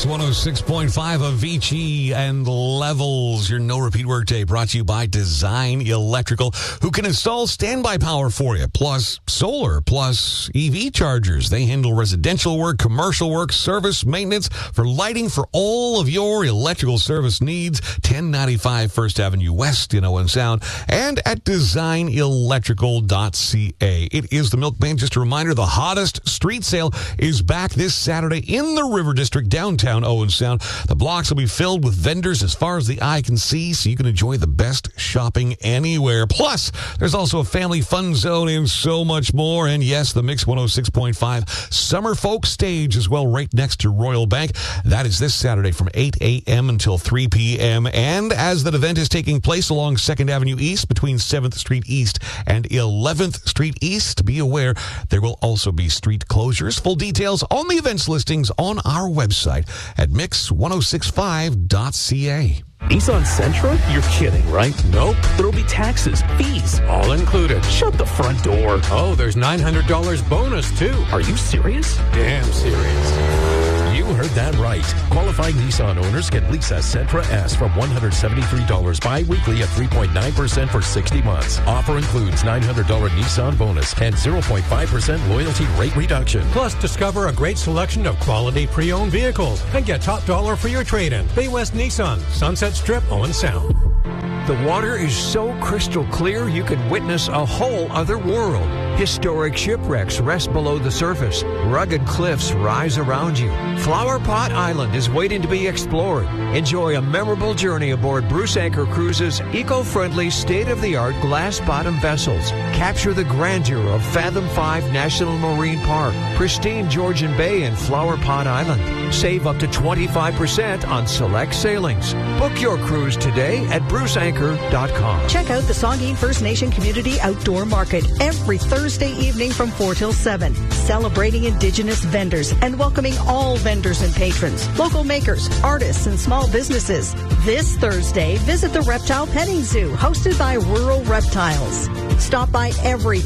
Mix 106.5 Avicii and Levels. Your no repeat workday brought to you by Design Electrical, who can install standby power for you, plus solar, plus EV chargers. They handle residential work, commercial work, service, maintenance, for lighting, for all of your electrical service needs. 1095 First Avenue West in Owen Sound, and at designelectrical.ca. It is the Milkman. Just a reminder, the hottest street sale is back this Saturday in the River District, downtown Owen Sound. The blocks will be filled with vendors as far as the eye can see, so you can enjoy the best shopping anywhere. Plus, there's also a family fun zone and so much more. And yes, the Mix 106.5 Summer Folk Stage as well, right next to Royal Bank. That is this Saturday from 8 a.m. until 3 p.m. And as that event is taking place along 2nd Avenue East between 7th Street East and 11th Street East, be aware there will also be street closures. Full details on the events listings on our website at mix1065.ca. Nissan Sentra? You're kidding, right? Nope. There'll be taxes, fees, all included. Shut the front door. Oh, there's $900 bonus, too. Are you serious? Damn serious. You heard that right. Qualified Nissan owners get lease a Sentra S from $173 bi-weekly at 3.9% for 60 months. Offer includes $900 Nissan bonus and 0.5% loyalty rate reduction. Plus, discover a great selection of quality pre-owned vehicles and get top dollar for your trade-in. Bay West Nissan, Sunset Strip, Owen Sound. The water is so crystal clear you can witness a whole other world. Historic shipwrecks rest below the surface. Rugged cliffs rise around you. Flower Pot Island is waiting to be explored. Enjoy a memorable journey aboard Bruce Anchor Cruises' eco-friendly, state-of-the-art glass-bottom vessels. Capture the grandeur of Fathom 5 National Marine Park, pristine Georgian Bay, and Flower Pot Island. Save up to 25% on select sailings. Book your cruise today at bruceanchor.com. Check out the Saugeen First Nation Community Outdoor Market every Thursday evening from 4 till 7. Celebrating Indigenous vendors and welcoming all vendors and patrons, local makers, artists, and small businesses. This Thursday, visit the Reptile Petting Zoo, hosted by Rural Reptiles. Stop by every